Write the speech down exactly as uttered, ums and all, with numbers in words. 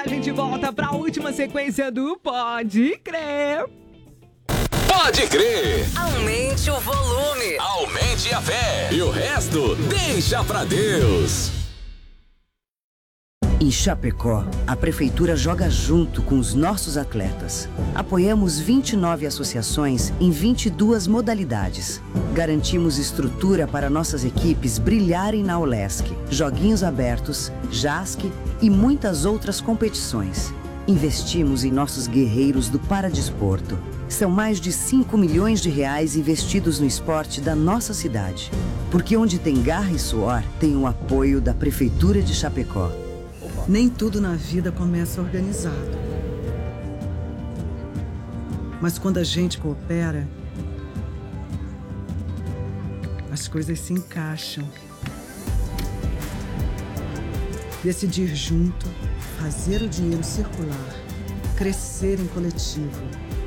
A gente volta para a última sequência do Pode Crer. Pode crer. Aumente o volume. Aumente a fé. E o resto, deixa pra Deus. Em Chapecó, a Prefeitura joga junto com os nossos atletas. Apoiamos vinte e nove associações em vinte e duas modalidades. Garantimos estrutura para nossas equipes brilharem na Olesc, Joguinhos Abertos, JASC e muitas outras competições. Investimos em nossos guerreiros do Paradesporto. São mais de cinco milhões de reais investidos no esporte da nossa cidade. Porque onde tem garra e suor, tem o apoio da Prefeitura de Chapecó. Nem tudo na vida começa organizado. Mas quando a gente coopera, as coisas se encaixam. Decidir junto, fazer o dinheiro circular, crescer em coletivo.